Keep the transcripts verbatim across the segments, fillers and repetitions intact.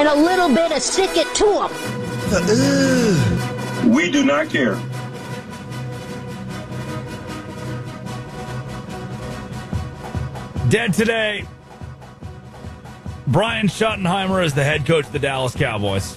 and a little bit of stick it to them. Uh, we do not care. Dead today. Brian Schottenheimer is the head coach of the Dallas Cowboys.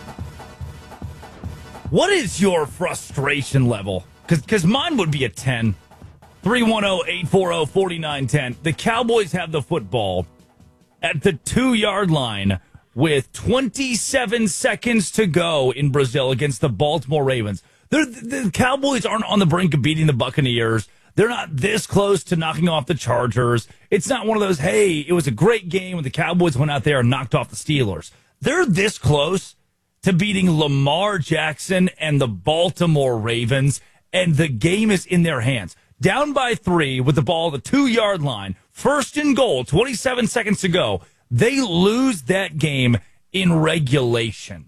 What is your frustration level? Because mine would be a ten. three one zero, eight four zero, four nine one zero. The Cowboys have the football at the two-yard line with twenty-seven seconds to go in Brazil against the Baltimore Ravens. They're, the Cowboys aren't on the brink of beating the Buccaneers. They're not this close to knocking off the Chargers. It's not one of those, hey, it was a great game when the Cowboys went out there and knocked off the Steelers. They're this close to beating Lamar Jackson and the Baltimore Ravens, and the game is in their hands. Down by three with the ball at the two-yard line, first and goal, twenty-seven seconds to go. They lose that game in regulation.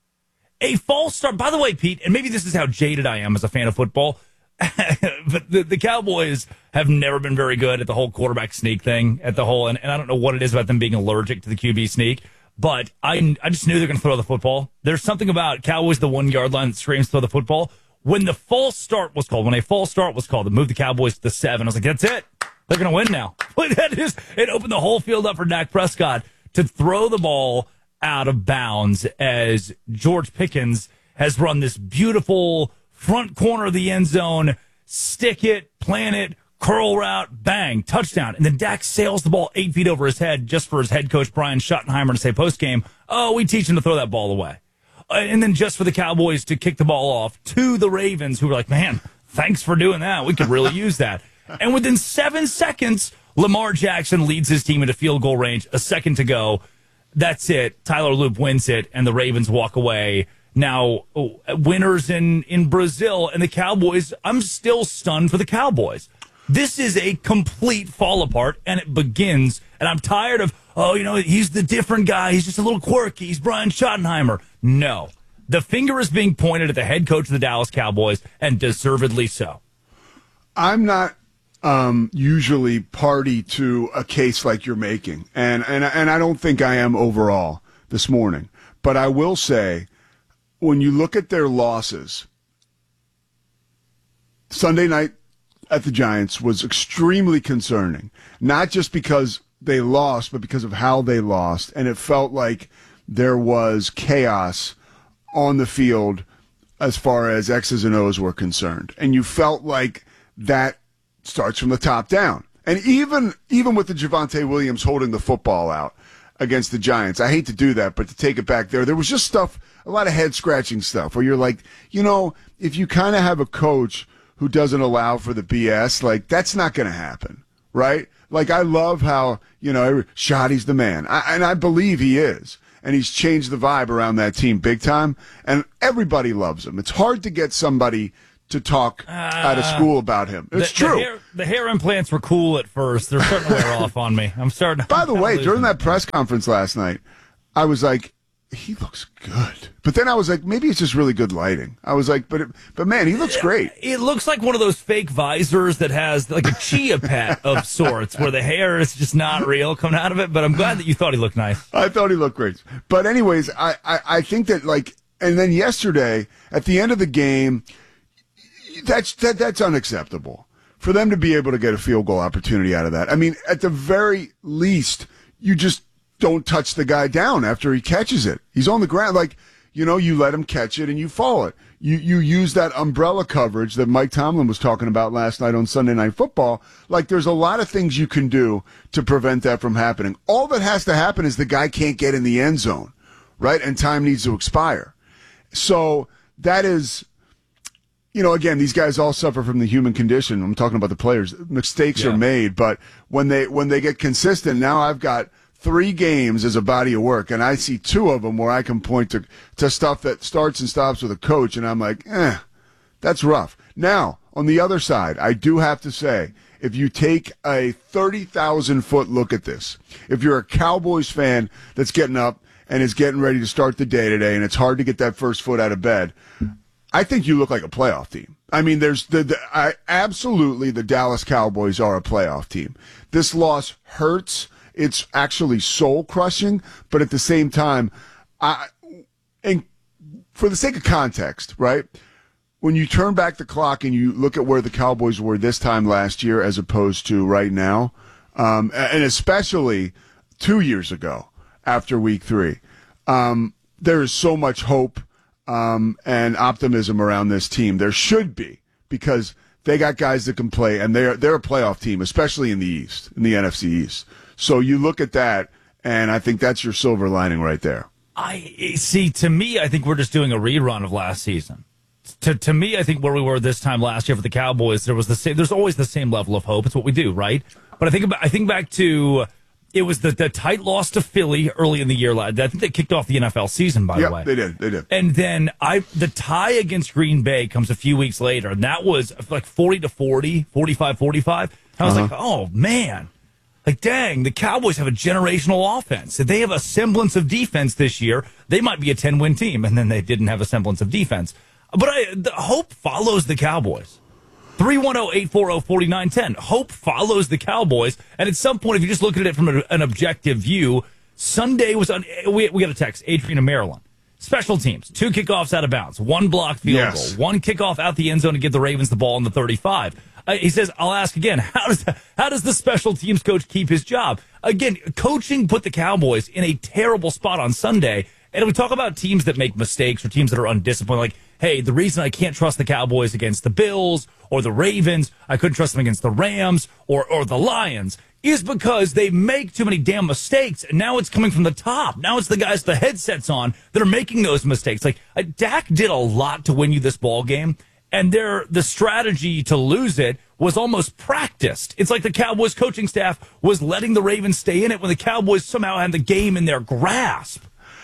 A false start. By the way, Pete, and maybe this is how jaded I am as a fan of football, but the, the Cowboys have never been very good at the whole quarterback sneak thing, at the whole, and, and I don't know what it is about them being allergic to the Q B sneak, but I I just knew they're going to throw the football. There's something about Cowboys, the one-yard line that screams throw the football. When the false start was called, when a false start was called, to move the Cowboys to the seven, I was like, that's it. They're going to win now. That is, it opened the whole field up for Dak Prescott to throw the ball out of bounds as George Pickens has run this beautiful front corner of the end zone, stick it, plant it, curl route, bang, touchdown. And then Dak sails the ball eight feet over his head just for his head coach, Brian Schottenheimer, to say postgame, oh, we teach him to throw that ball away. And then just for the Cowboys to kick the ball off to the Ravens, who were like, man, thanks for doing that. We could really use that. And within seven seconds, Lamar Jackson leads his team into field goal range. A second to go. That's it. Tyler Loop wins it, and the Ravens walk away. Now, winners in, in Brazil and the Cowboys, I'm still stunned for the Cowboys. This is a complete fall apart, and it begins, and I'm tired of, oh, you know, he's the different guy. He's just a little quirky. He's Brian Schottenheimer. No. The finger is being pointed at the head coach of the Dallas Cowboys, and deservedly so. I'm not um, usually party to a case like you're making, and, and, and I don't think I am overall this morning. But I will say, when you look at their losses, Sunday night at the Giants was extremely concerning, not just because they lost, but because of how they lost. And it felt like there was chaos on the field as far as X's and O's were concerned. And you felt like that starts from the top down. And even even with the Javonte Williams holding the football out against the Giants, I hate to do that, but to take it back there, there was just stuff, a lot of head-scratching stuff where you're like, you know, if you kind of have a coach who doesn't allow for the B S, like, that's not going to happen, right? Like, I love how, you know, Shotty's the man, I, and I believe he is, and he's changed the vibe around that team big time, and everybody loves him. It's hard to get somebody to talk uh, out of school about him. It's the, true. The hair, the hair implants were cool at first. They're starting to wear off on me. I'm starting to... By the way, during that press conference last night, I was like, he looks good. But then I was like, maybe it's just really good lighting. I was like, but it, but man, he looks great. It looks like one of those fake visors that has like a chia pet of sorts, where the hair is just not real coming out of it. But I'm glad that you thought he looked nice. I thought he looked great. But anyways, I, I, I think that, like, and then yesterday, at the end of the game, that's that that's unacceptable. For them to be able to get a field goal opportunity out of that. I mean, at the very least, you just don't touch the guy down after he catches it. He's on the ground. Like, you know, you let him catch it and you fall it. You you use that umbrella coverage that Mike Tomlin was talking about last night on Sunday Night Football. Like, there's a lot of things you can do to prevent that from happening. All that has to happen is the guy can't get in the end zone, right? And time needs to expire. So that is, you know, again, these guys all suffer from the human condition. I'm talking about the players. Mistakes yeah. are made, but when they when they get consistent, now I've got three games as a body of work, and I see two of them where I can point to, to stuff that starts and stops with a coach, and I'm like, eh, that's rough. Now, on the other side, I do have to say, if you take a thirty thousand foot look at this, if you're a Cowboys fan that's getting up and is getting ready to start the day today, and it's hard to get that first foot out of bed, I think you look like a playoff team. I mean, there's the, the I, absolutely the Dallas Cowboys are a playoff team. This loss hurts. It's actually soul-crushing, but at the same time, I, and for the sake of context, right? When you turn back the clock and you look at where the Cowboys were this time last year as opposed to right now, um, and especially two years ago after week three, um, there is so much hope um, and optimism around this team. There should be, because they got guys that can play, and they're they're a playoff team, especially in the East, in the N F C East. So you look at that, and I think that's your silver lining right there. I see. To me, I think we're just doing a rerun of last season. To to me, I think where we were this time last year for the Cowboys, there was the same. There's always the same level of hope. It's what we do, right? But I think about, I think back to it was the, the tight loss to Philly early in the year. I think they kicked off the N F L season, by yep, the way. They did. They did. And then I the tie against Green Bay comes a few weeks later, and that was like forty to forty, forty-five forty-five. I was uh-huh. like, oh man. Like, dang, the Cowboys have a generational offense. If they have a semblance of defense this year, they might be a ten-win team. And then they didn't have a semblance of defense. But I, the hope follows the Cowboys. three one zero, eight four zero, four nine one zero. Hope follows the Cowboys. And at some point, if you just look at it from a, an objective view, Sunday was on. We, we got a text, Adrian in Maryland. Special teams, two kickoffs out of bounds, one block field yes. goal, one kickoff out the end zone to give the Ravens the ball in the thirty-five. Uh, he says, I'll ask again, how does how does the special teams coach keep his job? Again, coaching put the Cowboys in a terrible spot on Sunday. And we talk about teams that make mistakes or teams that are undisciplined. Like, hey, the reason I can't trust the Cowboys against the Bills or the Ravens, I couldn't trust them against the Rams or, or the Lions, is because they make too many damn mistakes. And now it's coming from the top. Now it's the guys with the headsets on that are making those mistakes. Like, uh, Dak did a lot to win you this ball game. And their the strategy to lose it was almost practiced. It's like the Cowboys coaching staff was letting the Ravens stay in it when the Cowboys somehow had the game in their grasp.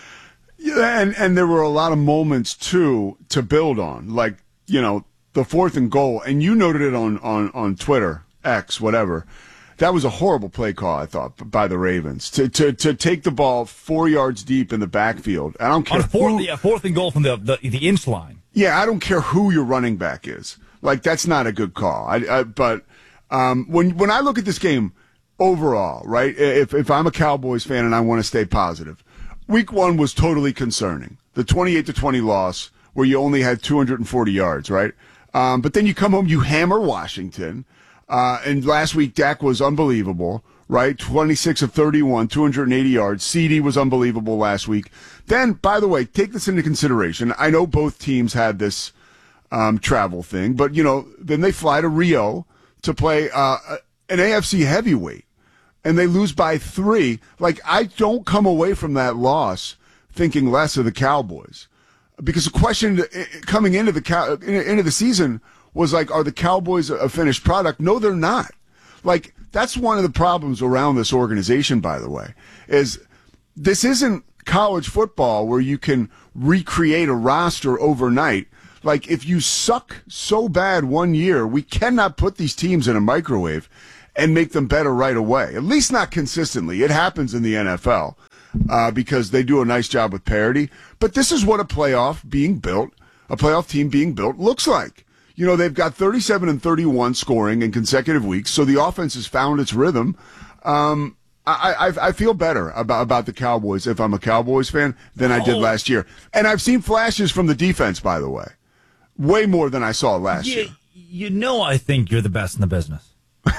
Yeah, and, and there were a lot of moments, too, to build on. Like, you know, the fourth and goal. And you noted it on, on, on Twitter, X, whatever. That was a horrible play call, I thought, by the Ravens. To to to take the ball four yards deep in the backfield. I don't care. On fourth, who, yeah, fourth and goal from the, the, the inch line. Yeah, I don't care who your running back is. Like, that's not a good call. I, I, but um, when when I look at this game overall, right, if, if I'm a Cowboys fan and I want to stay positive, week one was totally concerning. The twenty-eight to twenty loss where you only had two hundred forty yards, right? Um, but then you come home, you hammer Washington. Uh, and last week, Dak was unbelievable, right? twenty-six of thirty-one, two hundred eighty yards. C D was unbelievable last week. Then, by the way, take this into consideration. I know both teams had this um, travel thing, but, you know, then they fly to Rio to play uh, an A F C heavyweight, and they lose by three. Like, I don't come away from that loss thinking less of the Cowboys, because the question coming into the into the season was like, are the Cowboys a finished product? No, they're not. Like, that's one of the problems around this organization, by the way, is this isn't college football where you can recreate a roster overnight. Like, if you suck so bad one year, we cannot put these teams in a microwave and make them better right away. At least not consistently. It happens in the N F L uh, because they do a nice job with parity. But this is what a playoff being built, a playoff team being built looks like. You know, they've got thirty-seven and thirty-one scoring in consecutive weeks, so the offense has found its rhythm. Um, I, I, I feel better about, about the Cowboys if I'm a Cowboys fan than I did last year. And I've seen flashes from the defense, by the way. Way more than I saw last you, year. You know I think you're the best in the business.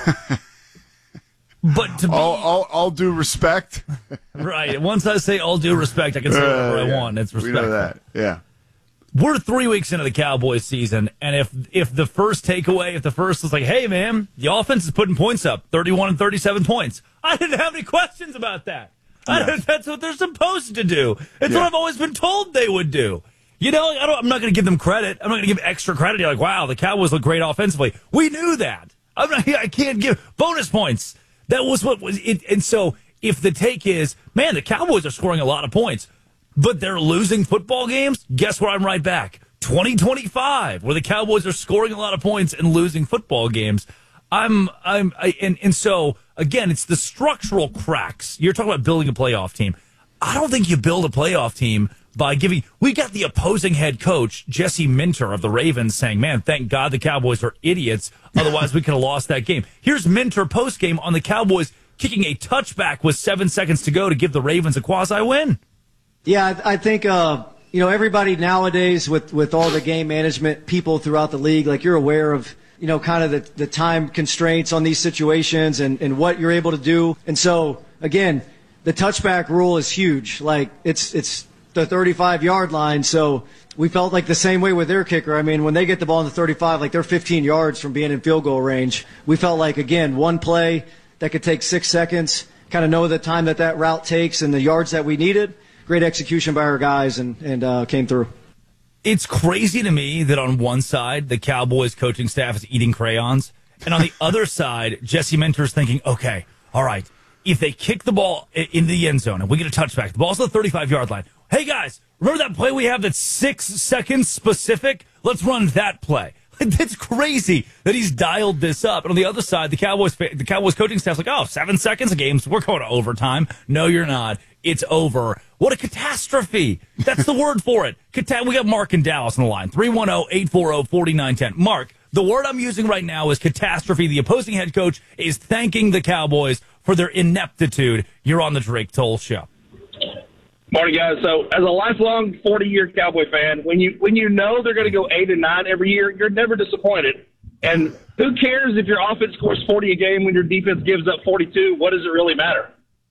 But to be... All, all, all due respect. Right. Once I say all due respect, I can say whatever uh, yeah. I want. It's respectful. We know that, yeah. We're three weeks into the Cowboys season, and if if the first takeaway, if the first is like, hey, man, the offense is putting points up, thirty-one and thirty-seven points, I didn't have any questions about that. I Yeah. That's what they're supposed to do. It's Yeah. what I've always been told they would do. You know, I don't, I'm not going to give them credit. I'm not going to give extra credit. You're like, wow, the Cowboys look great offensively. We knew that. I'm not, I can't give bonus points. That was what was it. And so if the take is, man, the Cowboys are scoring a lot of points, but they're losing football games, guess where I'm right back? twenty twenty-five, where the Cowboys are scoring a lot of points and losing football games. I'm, I'm, I, and, and so, again, it's the structural cracks. You're talking about building a playoff team. I don't think you build a playoff team by giving, we got the opposing head coach, Jesse Minter of the Ravens, saying, man, thank God the Cowboys are idiots. Otherwise, we could have lost that game. Here's Minter postgame on the Cowboys kicking a touchback with seven seconds to go to give the Ravens a quasi-win. Yeah, I, I think, uh, you know, everybody nowadays with, with all the game management people throughout the league, like you're aware of, you know, kind of the, the time constraints on these situations and, and what you're able to do. And so, again, the touchback rule is huge. Like, it's it's the thirty-five-yard line, so we felt like the same way with their kicker. I mean, when they get the ball in the thirty-five, like they're fifteen yards from being in field goal range. We felt like, again, one play that could take six seconds, kind of know the time that that route takes and the yards that we needed. Great execution by our guys, and, and uh, came through. It's crazy to me that on one side, the Cowboys coaching staff is eating crayons, and on the other side, Jesse Minter's thinking, okay, all right, if they kick the ball in the end zone and we get a touchback, the ball's on the thirty-five-yard line. Hey, guys, remember that play we have that's six seconds specific? Let's run that play. It's crazy that he's dialed this up. And on the other side, the Cowboys the Cowboys coaching staff's like, oh, seven seconds of games. We're going to overtime. No, you're not. It's over. What a catastrophe. That's the word for it. Cata- we got Mark in Dallas on the line. three one zero, eight four zero, four nine one zero. Mark, the word I'm using right now is catastrophe. The opposing head coach is thanking the Cowboys for their ineptitude. You're on the Drake Toll Show. Morning, guys. So, as a lifelong forty-year Cowboy fan, when you when you know they're going to go eight and nine every year, you're never disappointed. And who cares if your offense scores forty a game when your defense gives up forty-two? What does it really matter?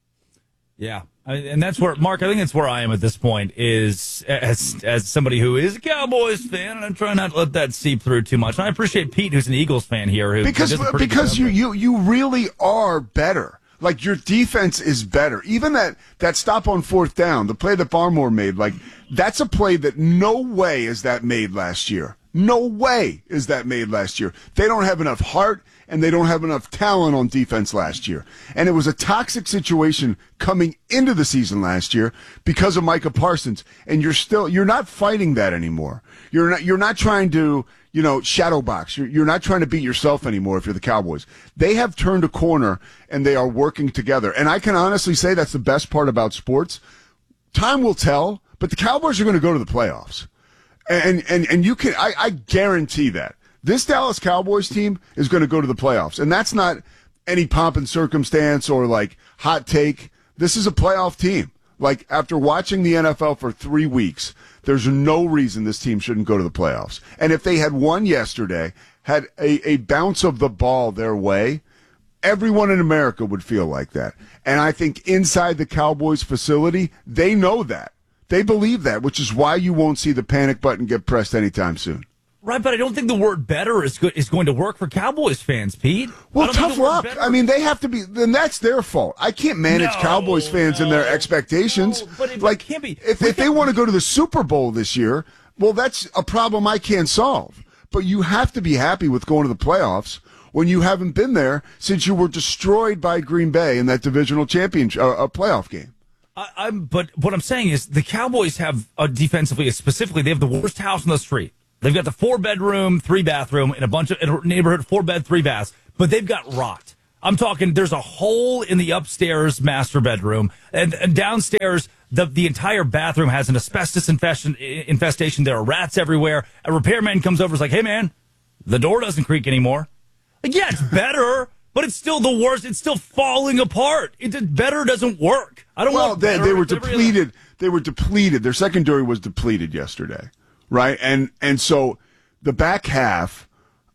Yeah, I mean, and that's where Mark. I think that's where I am at this point. Is as as somebody who is a Cowboys fan, and I'm trying not to let that seep through too much. And I appreciate Pete, who's an Eagles fan here, who because because you you you really are better. Like, your defense is better. Even that, that stop on fourth down, the play that Barmore made, like, that's a play that no way is that made last year. No way is that made last year. They don't have enough heart, and they don't have enough talent on defense last year. And it was a toxic situation coming into the season last year because of Micah Parsons. And you're still, you're not fighting that anymore. You're not, you're not trying to, you know, shadow box. You're, you're not trying to beat yourself anymore if you're the Cowboys. They have turned a corner, and they are working together. And I can honestly say that's the best part about sports. Time will tell, but the Cowboys are going to go to the playoffs. And, and, and you can, I, I guarantee that. This Dallas Cowboys team is going to go to the playoffs. And that's not any pomp and circumstance or like hot take. This is a playoff team. Like, after watching the N F L for three weeks, there's no reason this team shouldn't go to the playoffs. And if they had won yesterday, had a, a bounce of the ball their way, everyone in America would feel like that. And I think inside the Cowboys facility, they know that. They believe that, which is why you won't see the panic button get pressed anytime soon. Right, but I don't think the word better is good, is going to work for Cowboys fans, Pete. Well, tough luck. I mean, they have to be, then that's their fault. I can't manage no, Cowboys fans no, and their expectations. No, but it, like, it can't be. If, if they want to go to the Super Bowl this year, well, that's a problem I can't solve. But you have to be happy with going to the playoffs when you haven't been there since you were destroyed by Green Bay in that divisional championship, uh, a playoff game. I, I'm, but what I'm saying is the Cowboys have, uh, defensively, specifically, they have the worst house on the street. They've got the four bedroom, three bathroom in a bunch of in a neighborhood, four bed, three baths, but they've got rot. I'm talking, there's a hole in the upstairs master bedroom, and, and downstairs, the the entire bathroom has an asbestos infestation, infestation. There are rats everywhere. A repairman comes over and is like, hey, man, the door doesn't creak anymore. Like, yeah, it's better, but it's still the worst. It's still falling apart. It better doesn't work. I don't well, want they, better. they were depleted. They were depleted. Their secondary was depleted yesterday. Right, and and so the back half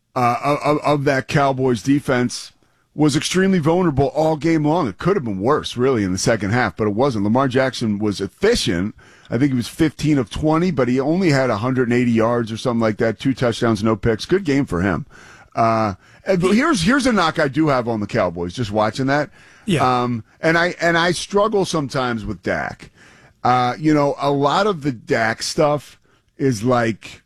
uh, of, of that Cowboys defense was extremely vulnerable all game long. It could have been worse, really, in the second half, but it wasn't. Lamar Jackson was efficient. I think he was fifteen of twenty, but he only had one hundred eighty yards or something like that, two touchdowns, no picks. Good game for him. Uh, and here's here's a knock I do have on the Cowboys. Just watching that, yeah. Um, and I and I struggle sometimes with Dak. Uh, you know, a lot of the Dak stuff is like,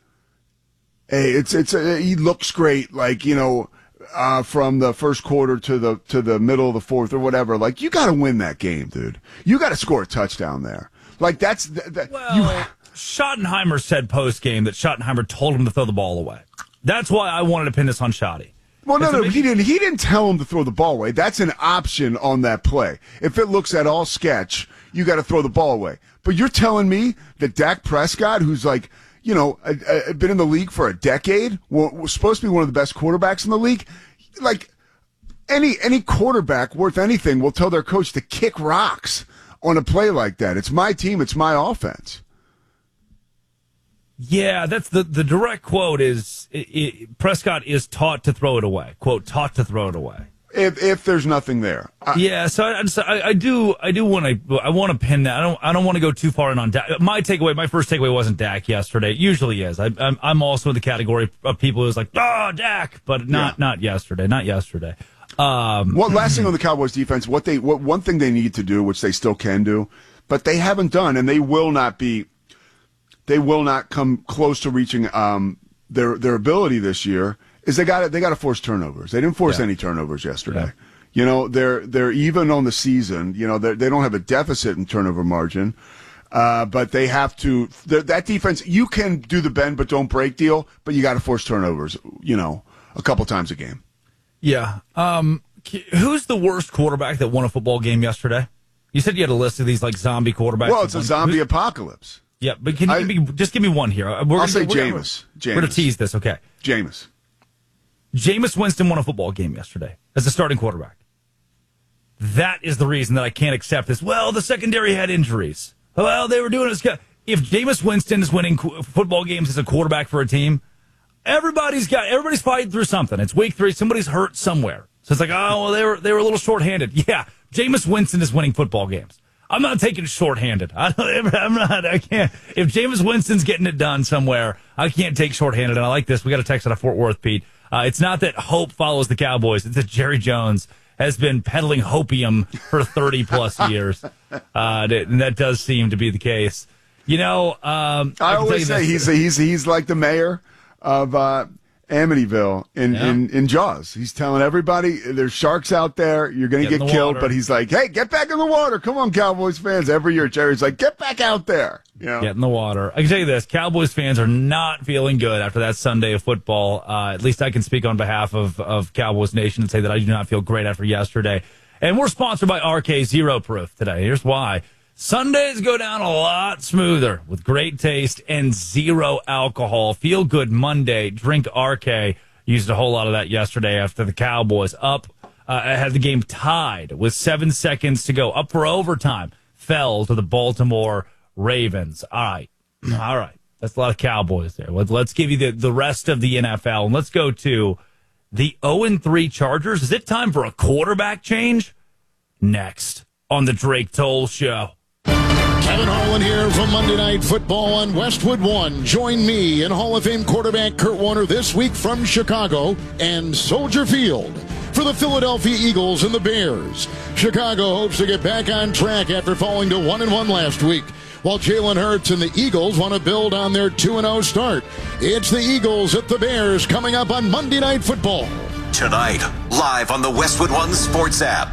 hey, it's it's a, he looks great, like, you know, uh, from the first quarter to the to the middle of the fourth or whatever. Like, you got to win that game, dude. You got to score a touchdown there. Like, that's that. Well, you, Schottenheimer said post game that Schottenheimer told him to throw the ball away. That's why I wanted to pin this on Schotty. Well, no, no, he didn't. He didn't tell him to throw the ball away. That's an option on that play. If it looks at all sketch, you got to throw the ball away. But you're telling me that Dak Prescott, who's like, you know, a, a, been in the league for a decade, was supposed to be one of the best quarterbacks in the league, like any any quarterback worth anything will tell their coach to kick rocks on a play like that. It's my team. It's my offense. Yeah, that's the, the direct quote is it, it, Prescott is taught to throw it away. Quote, taught to throw it away. If if there's nothing there. I, yeah, so I, so I, I do I do want to I want to pin that. I don't I don't want to go too far in on Dak. My takeaway, my first takeaway wasn't Dak yesterday. It usually is. I, I'm I'm also in the category of people who's like, oh, Dak, but not yeah. not yesterday, not yesterday. Um, what last thing on the Cowboys defense? What they what one thing they need to do, which they still can do, but they haven't done, and they will not be. They will not come close to reaching um, their their ability this year. Is they got they got to force turnovers. They didn't force yeah. any turnovers yesterday. Yeah. You know, they're they're even on the season. You know, they don't have a deficit in turnover margin, uh, but they have to. That defense, you can do the bend but don't break deal, but you got to force turnovers. You know, a couple times a game. Yeah. Um, who's the worst quarterback that won a football game yesterday? You said you had a list of these like zombie quarterbacks. Well, it's a zombie who's, apocalypse. Yeah, but can you I, give me, just give me one here? We're I'll say we're Jameis. Gonna, we're going to tease this, okay? Jameis. Jameis Winston won a football game yesterday as a starting quarterback. That is the reason that I can't accept this. Well, the secondary had injuries. Well, they were doing it. If Jameis Winston is winning football games as a quarterback for a team, everybody's got everybody's fighting through something. It's week three. Somebody's hurt somewhere. So it's like, oh, well, they were they were a little shorthanded. Yeah, Jameis Winston is winning football games. I'm not taking shorthanded. I don't, I'm not. I can't. If Jameis Winston's getting it done somewhere, I can't take shorthanded. And I like this. We got a text out of Fort Worth, Pete. Uh, it's not that hope follows the Cowboys. It's that Jerry Jones has been peddling hopium for thirty plus years. Uh, and that does seem to be the case. You know, um, I, I always say he's he's he's like the mayor of uh, Amityville in, yeah. in, in Jaws. He's telling everybody there's sharks out there. You're going to get, get killed. Water. But he's like, hey, get back in the water. Come on, Cowboys fans. Every year, Jerry's like, get back out there. You know? Get in the water. I can tell you this. Cowboys fans are not feeling good after that Sunday of football. Uh, at least I can speak on behalf of, of Cowboys Nation and say that I do not feel great after yesterday. And we're sponsored by R K Zero Proof today. Here's why. Sundays go down a lot smoother with great taste and zero alcohol. Feel good Monday. Drink R K. Used a whole lot of that yesterday after the Cowboys up, uh, had the game tied with seven seconds to go. Up for overtime. Fell to the Baltimore Ravens. All right. All right. That's a lot of Cowboys there. Let's, let's give you the, the rest of the N F L. And let's go to the oh and three Chargers. Is it time for a quarterback change? Next on the Drake Toll Show. Kevin Harlan here from Monday Night Football on Westwood One. Join me and Hall of Fame quarterback Kurt Warner this week from Chicago and Soldier Field for the Philadelphia Eagles and the Bears. Chicago hopes to get back on track after falling to one and one last week, while Jalen Hurts and the Eagles want to build on their two and oh start. It's the Eagles at the Bears coming up on Monday Night Football. Tonight, live on the Westwood One Sports app.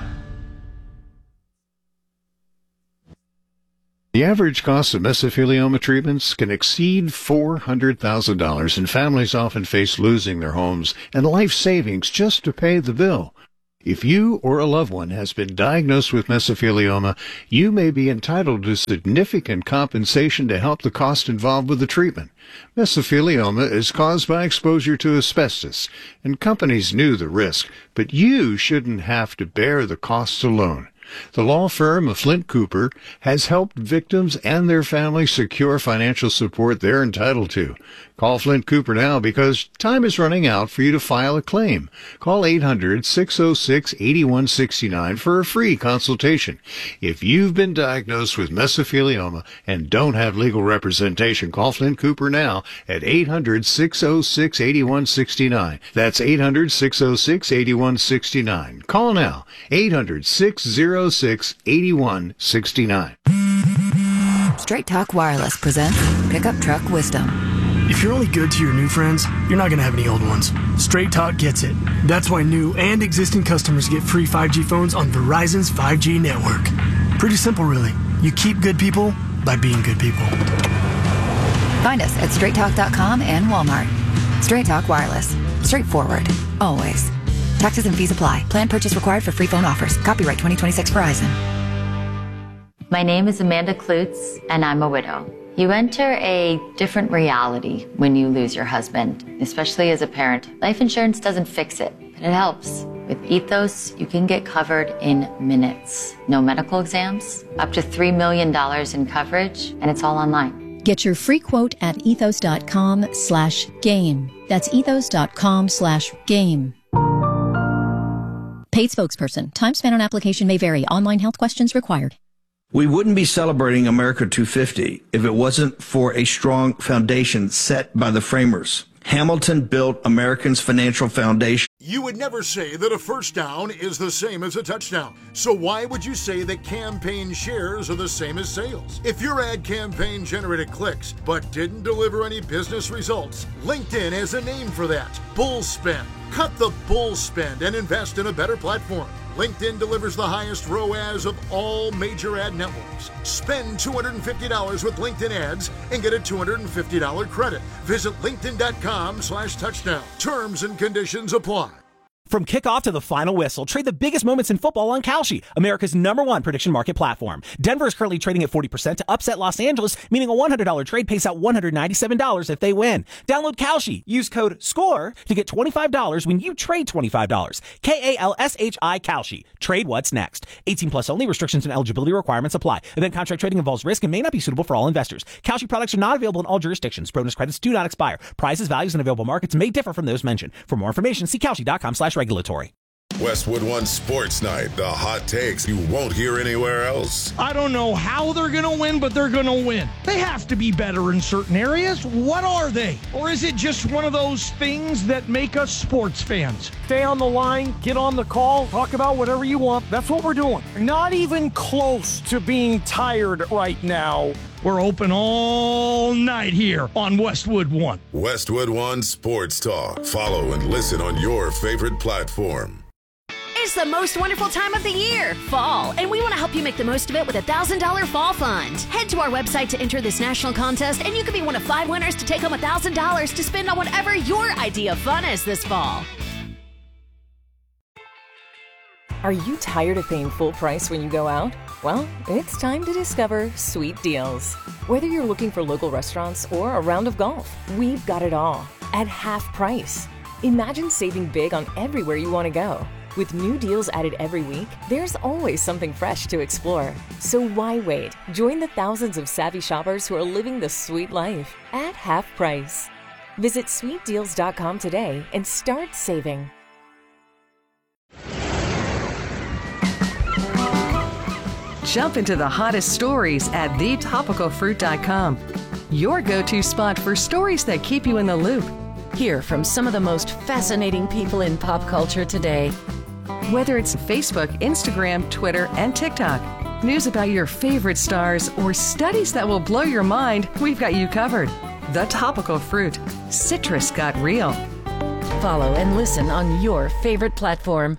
The average cost of mesothelioma treatments can exceed four hundred thousand dollars, and families often face losing their homes and life savings just to pay the bill. If you or a loved one has been diagnosed with mesothelioma, you may be entitled to significant compensation to help the cost involved with the treatment. Mesothelioma is caused by exposure to asbestos, and companies knew the risk, but you shouldn't have to bear the costs alone. The law firm of Flint Cooper has helped victims and their families secure financial support they're entitled to. Call Flint Cooper now because time is running out for you to file a claim. Call eight hundred, six oh six, eight one six nine for a free consultation. If you've been diagnosed with mesothelioma and don't have legal representation, call Flint Cooper now at eight hundred, six oh six, eight one six nine. That's eight hundred, six oh six, eight one six nine. Call now, eight hundred, six oh six, eight one six nine. Straight Talk Wireless presents Pickup Truck Wisdom. If you're only good to your new friends, you're not going to have any old ones. Straight Talk gets it. That's why new and existing customers get free five G phones on Verizon's five G network. Pretty simple, really. You keep good people by being good people. Find us at straight talk dot com and Walmart. Straight Talk Wireless. Straightforward. Always. Taxes and fees apply. Plan purchase required for free phone offers. Copyright twenty twenty-six Verizon. My name is Amanda Klutz, and I'm a widow. You enter a different reality when you lose your husband, especially as a parent. Life insurance doesn't fix it, but it helps. With Ethos, you can get covered in minutes. No medical exams, up to three million dollars in coverage, and it's all online. Get your free quote at ethos.com slash game. That's ethos.com slash game. Paid spokesperson. Time spent on application may vary. Online health questions required. We wouldn't be celebrating America two fifty if it wasn't for a strong foundation set by the framers. Hamilton built Americans' financial foundation. You would never say that a first down is the same as a touchdown. So why would you say that campaign shares are the same as sales? If your ad campaign generated clicks but didn't deliver any business results, LinkedIn has a name for that. Bull spend. Cut the bull spend and invest in a better platform. LinkedIn delivers the highest R O A S of all major ad networks. Spend two hundred fifty dollars with LinkedIn ads and get a two hundred fifty dollars credit. Visit linkedin.com slash touchdown. Terms and conditions apply. From kickoff to the final whistle, trade the biggest moments in football on Kalshi, America's number one prediction market platform. Denver is currently trading at forty percent to upset Los Angeles, meaning a one hundred dollars trade pays out one hundred ninety-seven dollars if they win. Download Kalshi. Use code SCORE to get twenty-five dollars when you trade twenty-five dollars. K A L S H I Kalshi. Trade what's next. eighteen plus only. Restrictions and eligibility requirements apply. Event contract trading involves risk and may not be suitable for all investors. Kalshi products are not available in all jurisdictions. Bonus credits do not expire. Prices, values, and available markets may differ from those mentioned. For more information, see Kalshi.com slash regulatory. Westwood One Sports Night, the hot takes you won't hear anywhere else. I don't know how they're going to win, but they're going to win. They have to be better in certain areas. What are they? Or is it just one of those things that make us sports fans? Stay on the line, get on the call, talk about whatever you want. That's what we're doing. Not even close to being tired right now. We're open all night here on Westwood One. Westwood One Sports Talk. Follow and listen on your favorite platform. It's the most wonderful time of the year, fall, and we want to help you make the most of it with a one thousand dollars fall fund. Head to our website to enter this national contest, and you could be one of five winners to take home one thousand dollars to spend on whatever your idea of fun is this fall. Are you tired of paying full price when you go out? Well, it's time to discover Sweet Deals. Whether you're looking for local restaurants or a round of golf, we've got it all at half price. Imagine saving big on everywhere you want to go. With new deals added every week, there's always something fresh to explore. So why wait? Join the thousands of savvy shoppers who are living the sweet life at half price. Visit sweet deals dot com today and start saving. Jump into the hottest stories at the topical fruit dot com. Your go-to spot for stories that keep you in the loop. Hear from some of the most fascinating people in pop culture today. Whether it's Facebook, Instagram, Twitter, and TikTok, news about your favorite stars, or studies that will blow your mind, we've got you covered. The Topical Fruit. Citrus got real. Follow and listen on your favorite platform.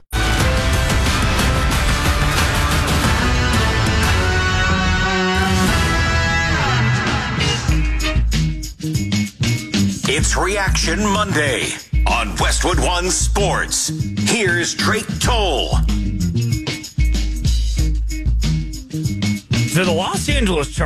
It's Reaction Monday on Westwood One Sports. Here's Drake Toll. So the Los Angeles Chargers